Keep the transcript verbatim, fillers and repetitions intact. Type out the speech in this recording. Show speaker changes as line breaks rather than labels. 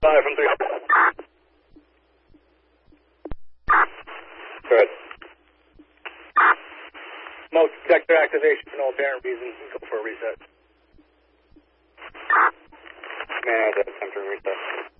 Five from three. Go ahead. Smoke detector activation for no apparent reason. Go for a reset. Man, that's time for a reset.